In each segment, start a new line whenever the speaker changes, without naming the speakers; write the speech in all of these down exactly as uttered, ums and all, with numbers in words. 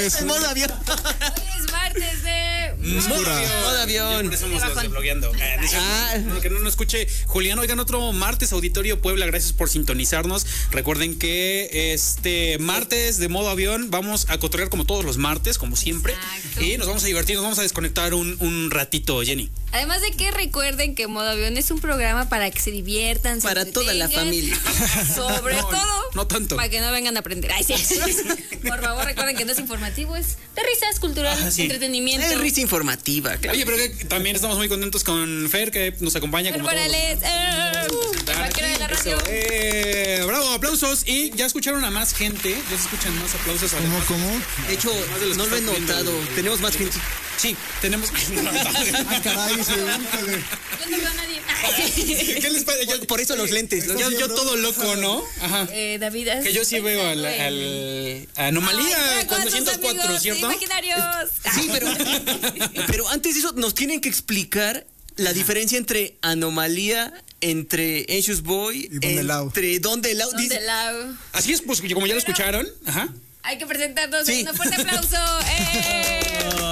martes.
Modo avión.
Hoy es martes de
Modo avión. Modo avión.
Por eso somos los desblogueando. Eh,
Ah.
que no nos escuche Julián. Oigan, otro martes, Auditorio Puebla. Gracias por sintonizarnos. Recuerden que este martes de modo avión vamos a cotorrear como todos los martes, como siempre.
Exacto.
Y nos vamos a divertir, nos vamos a desconectar un, un ratito, Jenny.
Además de que recuerden que Modo Avión es un programa para que se diviertan, se
Para toda la
entretengan,
familia.
Sobre
No,
todo,
no tanto.
para que no vengan a aprender. Ay, sí. Por favor, recuerden que no es informativo, es de risas, cultural,
Ah, sí.
entretenimiento.
Es risa informativa, claro.
Oye, pero que también estamos muy contentos con Fer, que nos acompaña como todos los-
Morales, eh, el vaquero de la radio.
Eso, eh, bravo, aplausos. Y ya escucharon a más gente. Ya se escuchan más aplausos.
¿Cómo,
además.
cómo?
De hecho,
Además de los
no
que
lo he
están viendo
notado.
el-
Tenemos más gente.
Sí, tenemos.
Ay, caray, sí, híjole.
Yo no veo a nadie.
¿Qué les parece? Ya-
Por eso los lentes. ¿no?
Ya, yo todo loco, ¿no? Ajá.
Eh, David, ¿has
Que yo sí veo al,
pensado
al
en-
Anomalía
Ay, ¿cuántos
cuatrocientos cuatro,
amigos
¿cierto?
imaginarios?
Sí, pero, pero antes de eso nos tienen que explicar la diferencia entre Anomalía, entre Anxious Boy,
Y Don Delau.
entre Don Delau.
¿Dónde
Dice-
la-
Así es, pues como ya lo escucharon. Ajá.
Hay que presentarnos.
Sí.
Un fuerte aplauso. ¡Eh!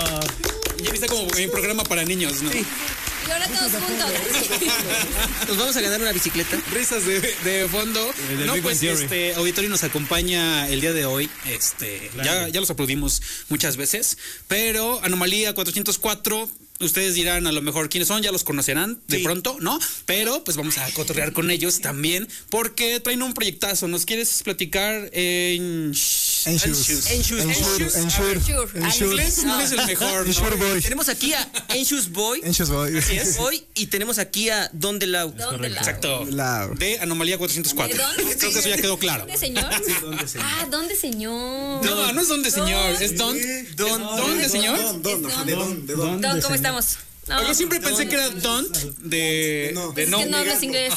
Ya viste como en programa para niños, ¿no?
Sí.
Y ahora todos juntos.
Nos vamos a ganar una bicicleta.
Risas de, de fondo.
del
No,
Big
pues
Bang Theory.
este auditorio nos acompaña el día de hoy. Este, ya, ya los aplaudimos muchas veces. Pero Anomalía cuatrocientos cuatro. Ustedes dirán a lo mejor quiénes son, ya los conocerán de
Sí.
pronto, ¿no? Pero pues vamos a cotorrear con ellos también porque traen un proyectazo. ¿Nos quieres platicar en
Anxious.
Anxious.
Ensure,
Sure.
ensure, ensure.
inglés? No es el mejor, ¿no?
Ensure boy.
Tenemos aquí a Anxious Boy
Anxious boy.
hoy y tenemos aquí a Don Delau.
¿Dónde la?
Exacto.
La-
De Anomalía cuatrocientos cuatro.
¿De dónde?
Creo que eso ya quedó claro.
¿Dónde, señor? Ah, ¿dónde, señor?
No, no es donde señor, es don.
Don.
¿Dónde, señor?
Don, don,
Es don.
de don, de don.
Don, ¿cómo estamos? No.
Yo siempre pensé que era don't de,
No.
de
Es
no.
que no hablas inglés.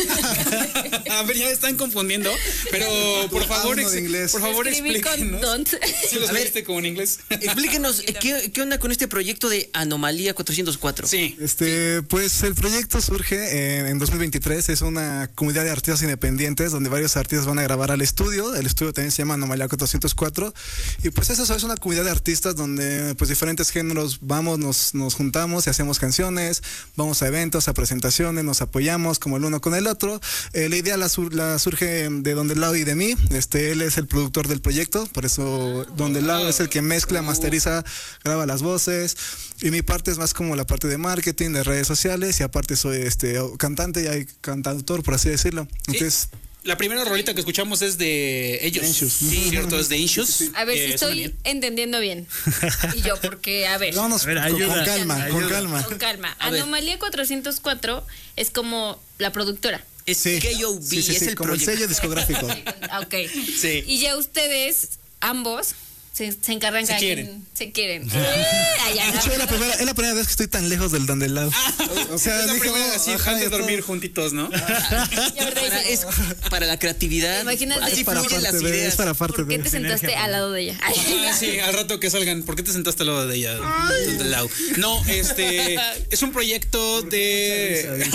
A ver, ya me están confundiendo. Pero por favor,
Hablo de
ex-
inglés.
por favor,
Escribí con
explíquenos.
don't.
Si lo
A ver.
escribiste como en inglés.
Explíquenos, ¿qué, ¿qué onda con este proyecto de Anomalía cuatrocientos cuatro?
Sí.
Este, pues el proyecto surge eh, en dos mil veintitrés, es una comunidad de artistas independientes donde varios artistas van a grabar al estudio, el estudio también se llama Anomalía cuatrocientos cuatro y pues eso es una comunidad de artistas donde pues diferentes géneros vamos, nos, nos juntamos y hacemos canciones, vamos a eventos, a presentaciones, nos apoyamos como el uno con el otro. Eh, la idea la, sur- la surge de Don Delau y de mí, este, él es el productor del proyecto, por eso Don Delau es el que mezcla, masteriza, graba las voces y mi parte es más como la parte de marketing, de redes sociales y aparte soy este cantante y cantautor, por así decirlo. Entonces,
La primera rolita que escuchamos es de ellos.
Anxious.
Sí, cierto, es de Anxious.
A ver
Eh,
si
suena
estoy
bien.
entendiendo bien. Y yo, porque, a ver,
vámonos
A ver,
con,
ayuda,
con calma, con
ayuda.
calma.
con calma.
A ver.
Anomalía cuatrocientos cuatro es como la productora.
Es
Sí.
K O B,
Sí, sí,
es
sí,
el
como el
proyecto.
sello discográfico.
Ah, ok.
Sí.
Y ya ustedes, ambos, se, se encargan
Se
cada
quieren.
quien- se quieren. Ay, ya,
De hecho, es la primera, es la primera vez que estoy tan lejos del Don Delau. O sea,
Es la
dije,
primera,
oh,
así,
ajá,
antes de
esto-
dormir juntitos, ¿no?
Ya, ¿verdad?
Para,
Dice,
es para la creatividad.
Imagínate.
Así
Es para
fluyen
parte
las
de,
ideas.
es para parte
¿por qué
de.
te sentaste al lado de ella? Ay,
Ah, sí, al rato que salgan. ¿Por qué te sentaste al lado de ella? Don Lau? No, este es un proyecto de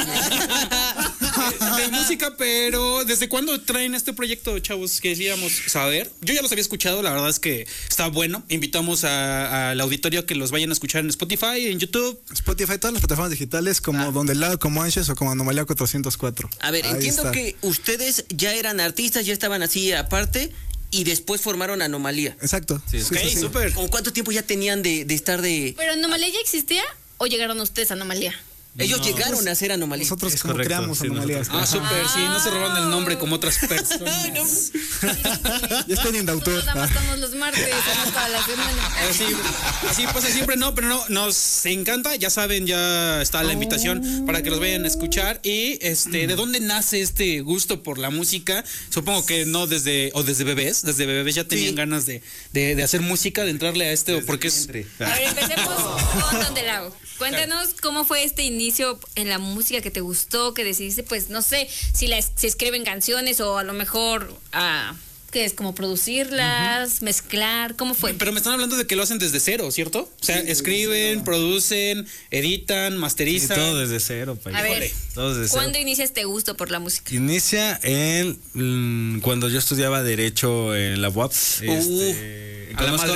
de música, pero ¿desde cuándo traen este proyecto, chavos? Queríamos saber. Yo ya los había escuchado, la verdad es que está bueno. Invitamos a- al auditorio a que los vayan a escuchar en Spotify, en YouTube.
Spotify, todas las plataformas digitales como Don Delau, como Anxious o como Anomalía cuatrocientos cuatro.
A ver,
Ahí
entiendo
está.
que ustedes ya eran artistas, ya estaban así aparte y después formaron Anomalía.
Exacto.
Sí,
Sí,
Ok,
sí, sí.
súper.
¿Con cuánto tiempo ya tenían de, de estar de...?
¿pero Anomalía ya existía o llegaron ustedes a Anomalía?
Ellos
No.
llegaron a hacer Anomalía.
Nosotros
Es
como
correcto,
creamos
sí,
Anomalías.
Ah, súper, sí, no se roban el nombre como otras personas.
Ya estoy en de autor.
Nada más
Ah.
estamos los martes, no para la semana.
Así, así pasa siempre, no, pero no, nos encanta, ya saben, ya está la invitación para que los vayan a escuchar. Y este, ¿de dónde nace este gusto por la música? Supongo que no desde, o desde bebés, desde bebés ya tenían
Sí.
ganas de, de, de hacer música, de entrarle a este, porque es.
A ver, empecemos con Don Delau. Cuéntanos cómo fue este inicio en la música que te gustó, que decidiste, pues, no sé, si la es- si escriben canciones o a lo mejor, ah, ¿qué es? Como producirlas, mezclar, ¿cómo fue?
Pero me están hablando de que lo hacen desde cero, ¿cierto? O sea, escriben, producen, editan,
Y
masterizan.
todo desde cero, país.
A ver,
Híjole.
Todo desde cero.
¿cuándo inicia este gusto por la música?
Inicia en mm, cuando yo estudiaba Derecho en la U A P. Este, en
a la
Colomos
madre.